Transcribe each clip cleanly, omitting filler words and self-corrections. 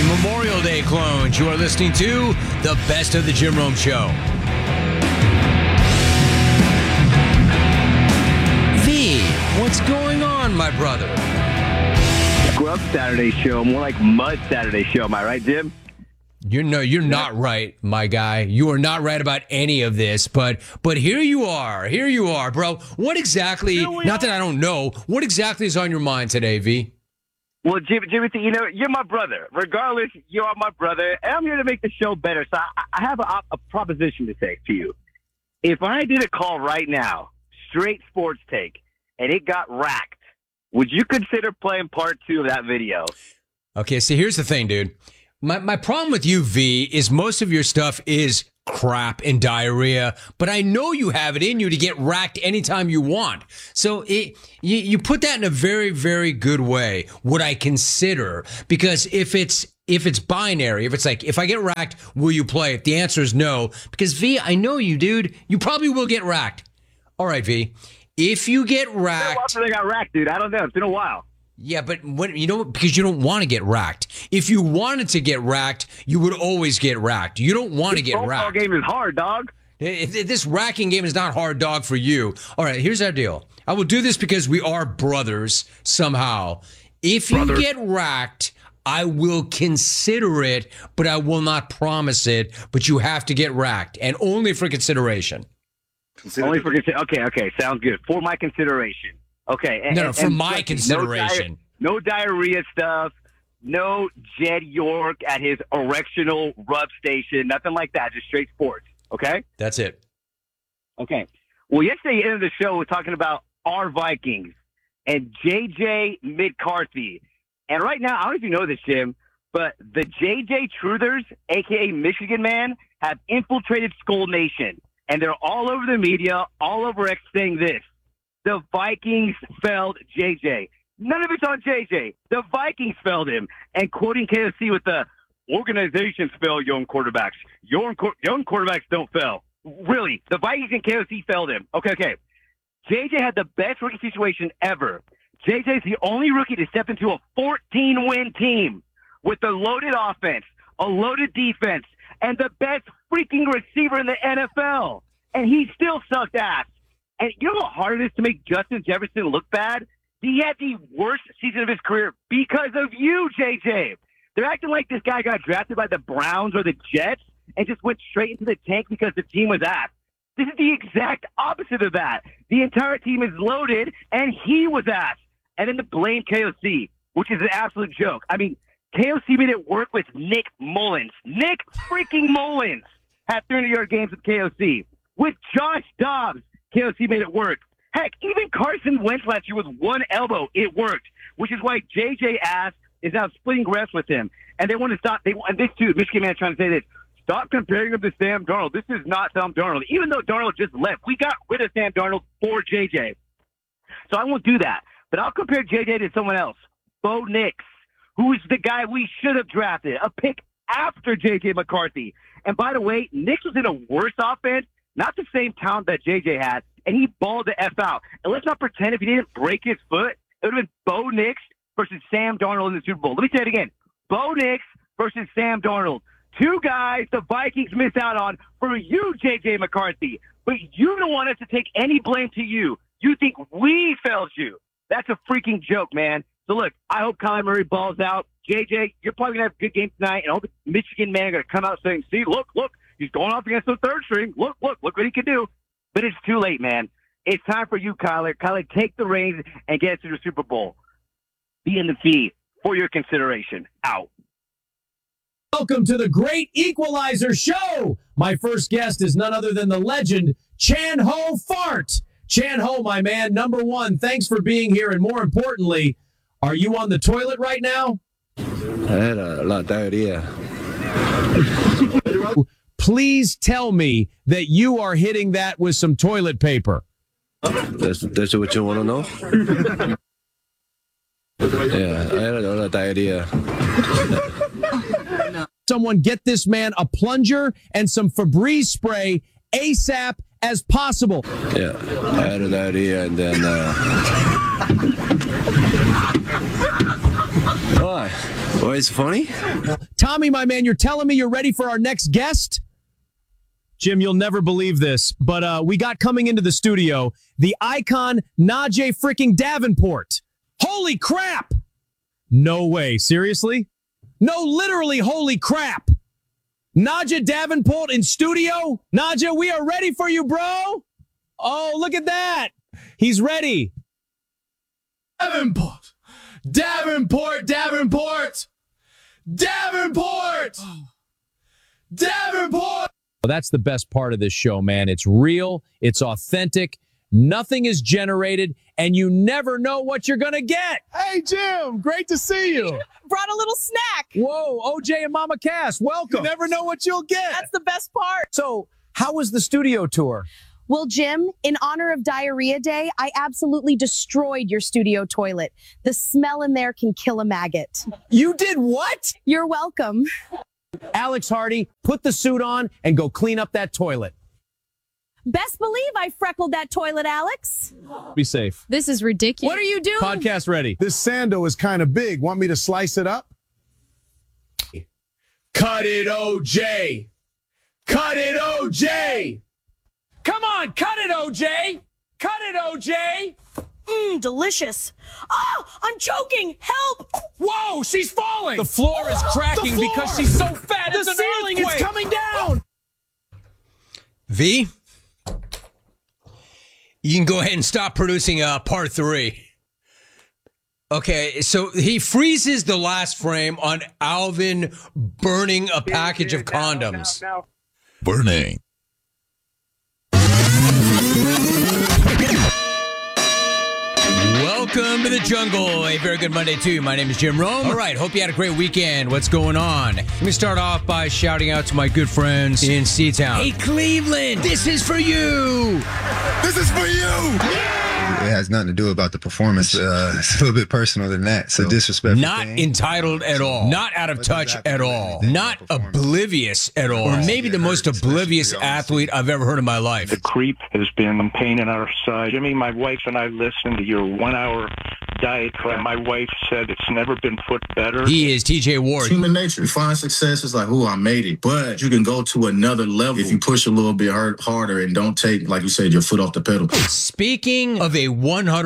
Memorial Day clones. You are listening to the Best of the Jim Rome Show. V, what's going on, my brother? Scrub Saturday show, more like Mud Saturday show. Am I right, Jim? You're not right, my guy. You are not right about any of this, but here you are, bro. What exactly, not that I don't know, what exactly is on your mind today, V? Well, Jimmy, you know, you're my brother. Regardless, you are my brother, and I'm here to make the show better. So I have a proposition to say to you. If I did a call right now, straight sports take, and it got racked, would you consider playing part 2 of that video? Okay, see, here's the thing, dude. My problem with you, V, is most of your stuff is crap and diarrhea, but I know you have it in you to get racked anytime you want. So you put that in a very, very good way, what I consider, because if it's binary, if it's like, if I get racked, will you play? If the answer is no, because V, I know you, dude, you probably will get racked. All right, V, if you get racked. After they got racked, dude, I don't know. It's been a while. Yeah, but what, you know, because you don't want to get racked. If you wanted to get racked, you would always get racked. You don't want to get racked. This game is hard, dog. This racking game is not hard, dog, for you. All right, here's our deal. I will do this because we are brothers somehow. If you get racked, I will consider it, but I will not promise it. But you have to get racked, and only for consideration. Okay, sounds good. For my consideration. Okay. For my consideration. No diarrhea stuff. No Jed York at his erectional rub station. Nothing like that. Just straight sports. Okay? That's it. Okay. Well, yesterday, ended the show, we're talking about our Vikings and J.J. McCarthy. And right now, I don't know if you know this, Jim, but the J.J. Truthers, a.k.a. Michigan Man, have infiltrated Skull Nation. And they're all over the media, all over X saying this. The Vikings failed JJ. None of it's on JJ. The Vikings failed him. And quoting KFC with the organizations fail young quarterbacks. Young quarterbacks don't fail. Really, the Vikings and KFC failed him. Okay. JJ had the best rookie situation ever. JJ's the only rookie to step into a 14-win team with a loaded offense, a loaded defense, and the best freaking receiver in the NFL. And he still sucked ass. And you know how hard it is to make Justin Jefferson look bad? He had the worst season of his career because of you, JJ. They're acting like this guy got drafted by the Browns or the Jets and just went straight into the tank because the team was ass. This is the exact opposite of that. The entire team is loaded, and he was ass. And then to blame KOC, which is an absolute joke. I mean, KOC made it work with Nick Mullins. Nick freaking Mullins had 300-yard games with KOC. With Josh Dobbs, KOC made it work. Heck, even Carson Wentz last year with one elbow, it worked, which is why J.J. Ass is now splitting reps with him. And they want to stop. And this, too, Michigan Man trying to say this. Stop comparing him to Sam Darnold. This is not Sam Darnold. Even though Darnold just left, we got rid of Sam Darnold for J.J. So I won't do that. But I'll compare J.J. to someone else. Bo Nix, who is the guy we should have drafted, a pick after J.J. McCarthy. And by the way, Nix was in a worse offense. Not the same talent that JJ had, and he balled the F out. And let's not pretend if he didn't break his foot, it would have been Bo Nix versus Sam Darnold in the Super Bowl. Let me say it again. Bo Nix versus Sam Darnold. Two guys the Vikings missed out on for you, JJ McCarthy. But you don't want us to take any blame to you. You think we failed you. That's a freaking joke, man. So look, I hope Kyler Murray balls out. JJ, you're probably going to have a good game tonight, and I hope the Michigan Man going to come out saying, see, look. He's going off against the third string. Look what he can do. But it's too late, man. It's time for you, Kyler. Kyler, take the reins and get us to the Super Bowl. Be in the fee for your consideration. Out. Welcome to the Great Equalizer Show. My first guest is none other than the legend, Chan Ho Fart. Chan Ho, my man, number one, thanks for being here. And more importantly, are you on the toilet right now? I had a lot of diarrhea. Please tell me that you are hitting that with some toilet paper. That's what you want to know? Yeah, I had a lot of diarrhea. Someone get this man a plunger and some Febreze spray ASAP as possible. Yeah, I had a diarrhea and then Why? Why is it funny? Tommy, my man, you're telling me you're ready for our next guest? Jim, you'll never believe this, but we got coming into the studio the icon Najee freaking Davenport. Holy crap! No way. Seriously? No, literally, holy crap. Najee Davenport in studio? Najee, we are ready for you, bro. Oh, look at that. He's ready. Davenport. Davenport. Davenport. Davenport. Davenport. Well, that's the best part of this show, man. It's real. It's authentic. Nothing is generated, and you never know what you're going to get. Hey, Jim, great to see you. Brought a little snack. Whoa, OJ and Mama Cass, welcome. You never know what you'll get. That's the best part. So, how was the studio tour? Well, Jim, in honor of Diarrhea Day, I absolutely destroyed your studio toilet. The smell in there can kill a maggot. You did what? You're welcome. Alex Hardy, put the suit on and go clean up that toilet. Best believe I freckled that toilet, Alex. Be safe. This is ridiculous. What are you doing? Podcast ready. This sando is kind of big. Want me to slice it up? Cut it, OJ. Cut it, OJ. Come on, cut it, OJ. Cut it, OJ. Delicious. Oh, I'm choking. Help. Whoa, she's falling. The floor is cracking because she's so fat. The ceiling is coming down. V, you can go ahead and stop producing part 3. Okay, so he freezes the last frame on Alvin burning a package of condoms. Burning. Welcome to the jungle. A very good Monday to you. My name is Jim Rome. All right, hope you had a great weekend. What's going on? Let me start off by shouting out to my good friends in Seatown. Hey, Cleveland, this is for you. This is for you. It has nothing to do about the performance. It's a little bit personal than that. It's a disrespectful Not thing. entitled at all. Not out of touch at all. Not oblivious at all. Or maybe the most oblivious athlete I've ever heard in my life. The creep has been pain in our side. Jimmy, my wife and I listened to your 1-hour diatribe. My wife said it's never been put better. He is TJ Ward. Human nature. You find success, it's like, oh, I made it. But you can go to another level if you push a little bit harder and don't take, like you said, your foot off the pedal. Speaking of a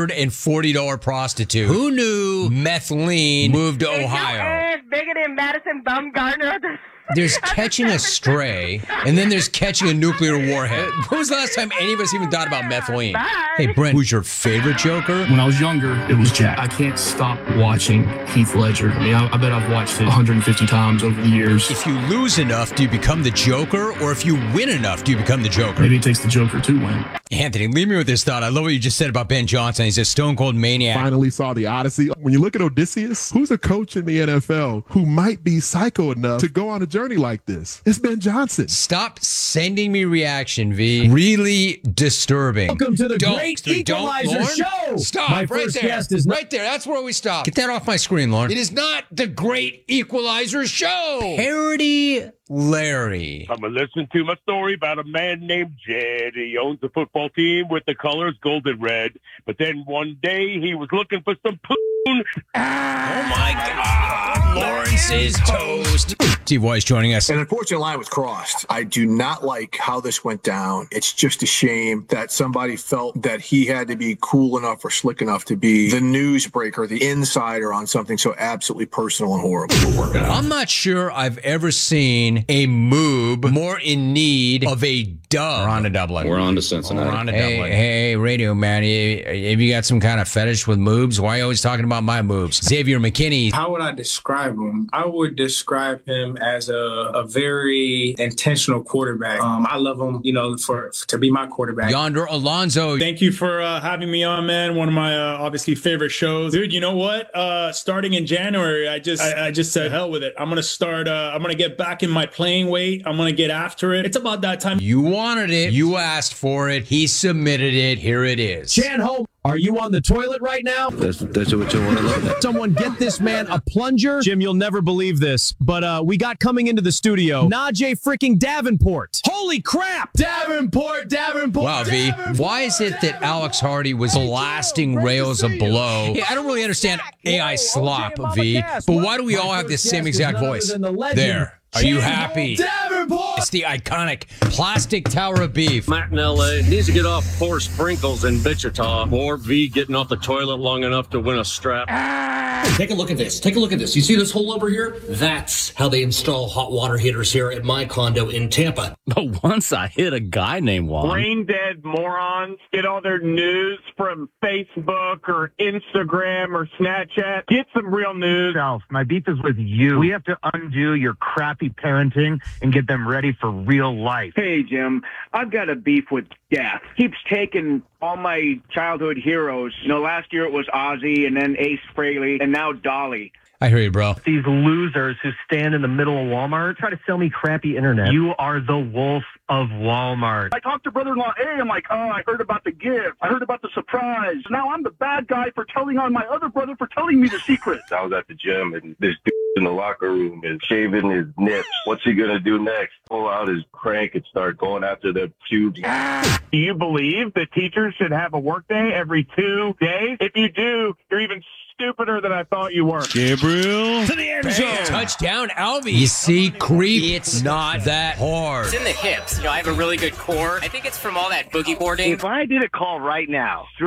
$140 prostitute, who knew Methylene moved to Ohio? Bigger than Madison Bumgarner. There's catching a stray, and then there's catching a nuclear warhead. When was the last time any of us even thought about methylene? Hey, Brent, who's your favorite Joker? When I was younger, it was Jack. I can't stop watching Heath Ledger. I mean, I bet I've watched it 150 times over the years. If you lose enough, do you become the Joker? Or if you win enough, do you become the Joker? Maybe it takes the Joker to win. Anthony, leave me with this thought. I love what you just said about Ben Johnson. He's a stone-cold maniac. Finally saw the Odyssey. When you look at Odysseus, who's a coach in the NFL who might be psycho enough to go on a journey like this? It's Ben Johnson. Stop sending me reaction, V. Really disturbing. Welcome to the Great Equalizer Show. Stop. My right first there. guest is right there. That's where we stop. Get that off my screen, Lauren. It is not the Great Equalizer Show. Parody Larry. I'm going to listen to my story about a man named Jed. He owns a football team with the colors gold and red. But then one day he was looking for some poon. Oh my God. Lawrence is toast. Steve Weiss joining us. And unfortunately, the line was crossed. I do not like how this went down. It's just a shame that somebody felt that he had to be cool enough or slick enough to be the newsbreaker, the insider on something so absolutely personal and horrible. I'm not sure I've ever seen a moob more in need of a dub. We're on to Dublin. We're on to Cincinnati. We're on to Dublin. Hey, radio man, have you got some kind of fetish with moobs? Why are you always talking about my moobs? Xavier McKinney. How would I describe him? I would describe him as a very intentional quarterback. I love him, to be my quarterback. Yonder Alonso. Thank you for having me on, man. One of my obviously favorite shows. Dude, you know what? Starting in January, I just said hell with it. I'm going to start, I'm going to get back in my playing weight. I'm going to get after it. It's about that time. You wanted it. You asked for it. He submitted it. Here it is. Chan Ho. Are you on the toilet right now? That's what you want to know. Someone get this man a plunger. Jim, you'll never believe this, but we got coming into the studio Najee freaking Davenport. Holy crap! Davenport! Wow, V, why is it that Alex Hardy was blasting rails of blow? Yeah, I don't really understand AI slop, V, but why do we all have this same exact voice? There. Are you happy? Davenport! It's the iconic plastic tower of beef. Matt in L.A. needs to get off poor sprinkles in Wichita. Or V getting off the toilet long enough to win a strap. Take a look at this. Take a look at this. You see this hole over here? That's how they install hot water heaters here at my condo in Tampa. But once I hit a guy named Juan. Brain dead morons get all their news from Facebook or Instagram or Snapchat. Get some real news. My beef is with you. We have to undo your crappy parenting and get them ready for real life. Hey, Jim, I've got a beef with death. Keeps taking all my childhood heroes. Last year it was Ozzy and then Ace Frehley and now Dolly. I hear you, bro. These losers who stand in the middle of Walmart try to sell me crappy internet. You are the wolf of Walmart. I talked to brother-in-law A. I'm like, I heard about the gift. I heard about the surprise. Now I'm the bad guy for telling on my other brother for telling me the secret. I was at the gym and this dude in the locker room is shaving his nips. What's he going to do next? Pull out his crank and start going after the pubes. Do you believe that teachers should have a workday every 2 days? If you do, you're even stupider than I thought you were. Gabriel to the end zone. Touchdown, Alvy. You see, creep. It's not that hard. It's in the hips. I have a really good core. I think it's from all that boogie boarding. If I did a call right now,